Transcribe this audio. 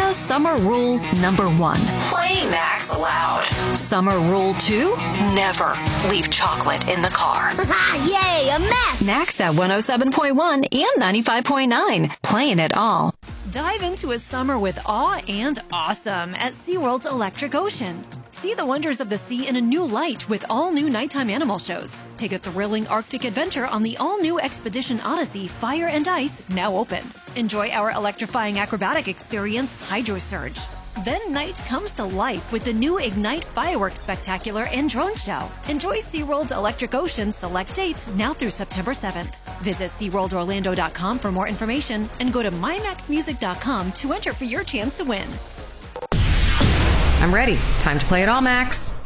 Orlando's summer rule number 1. Play Max loud. Summer rule 2. Never leave chocolate in the car. Yay, a mess! Max at 107.1 and 95.9. Playing it all. Dive into a summer with awe and awesome at SeaWorld's Electric Ocean. See the wonders of the sea in a new light with all new nighttime animal shows. Take a thrilling Arctic adventure on the all-new Expedition Odyssey Fire and Ice, now open. Enjoy our electrifying acrobatic experience, Hydro Surge. Then night comes to life with the new Ignite Fireworks Spectacular and Drone Show. Enjoy SeaWorld's Electric Ocean select dates now through September 7th. Visit SeaWorldOrlando.com for more information and go to MyMaxMusic.com to enter for your chance to win. I'm ready. Time to play it all, Max.